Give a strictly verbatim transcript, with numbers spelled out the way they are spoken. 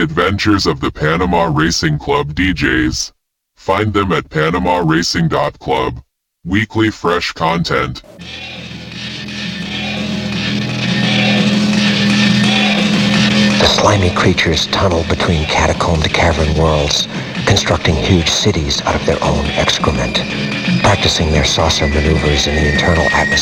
adventures of the Panama Racing Club D Js. Find them at panama racing dot club. Weekly fresh content. The slimy creatures tunnel between catacombed cavern worlds, constructing huge cities out of their own excrement, practicing their saucer maneuvers in the internal atmosphere.